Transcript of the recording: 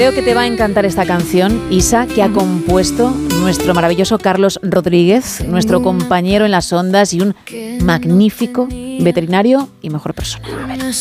Creo que te va a encantar esta canción, Isa, que ha compuesto nuestro maravilloso Carlos Rodríguez, nuestro compañero en las ondas y un magnífico veterinario y mejor persona. A ver.